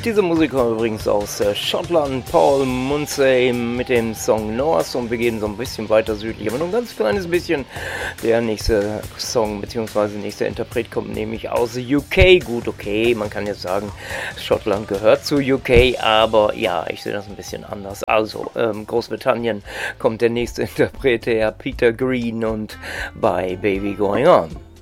Diese Musik kommt übrigens aus Schottland, Paul Munsey mit dem Song North, und wir gehen so ein bisschen weiter südlich, aber nur ein ganz kleines bisschen. Der nächste Song bzw. nächste Interpret kommt nämlich aus UK. Gut, okay, man kann jetzt sagen, Schottland gehört zu UK, aber ja, ich sehe das ein bisschen anders. Also, Großbritannien kommt der nächste Interpret her, Peter Green, und bei Baby Going On.